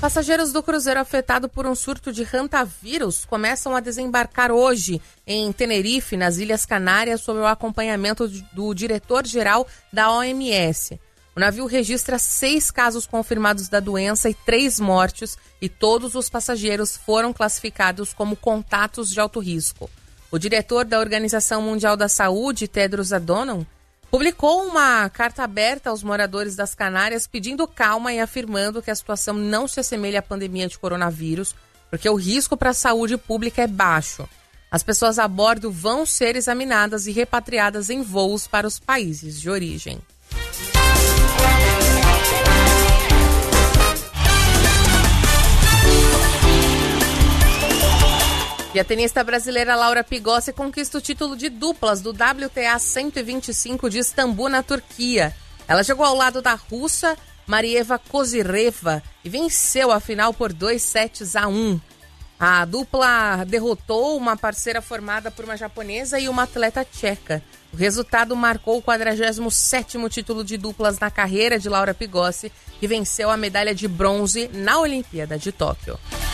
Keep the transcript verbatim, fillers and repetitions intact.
Passageiros do cruzeiro afetado por um surto de hantavírus começam a desembarcar hoje em Tenerife, nas Ilhas Canárias, sob o acompanhamento do diretor-geral da O M S. O navio registra seis casos confirmados da doença e três mortes, e todos os passageiros foram classificados como contatos de alto risco. O diretor da Organização Mundial da Saúde, Tedros Adhanom, publicou uma carta aberta aos moradores das Canárias pedindo calma e afirmando que a situação não se assemelha à pandemia de coronavírus, porque o risco para a saúde pública é baixo. As pessoas a bordo vão ser examinadas e repatriadas em voos para os países de origem. E a tenista brasileira Laura Pigossi conquista o título de duplas do W T A cento e vinte e cinco de Istambul, na Turquia. Ela jogou ao lado da russa Marieva Kozyreva e venceu a final por dois sets a um. A dupla derrotou uma parceira formada por uma japonesa e uma atleta tcheca. O resultado marcou o quadragésimo sétimo título de duplas na carreira de Laura Pigossi, que venceu a medalha de bronze na Olimpíada de Tóquio.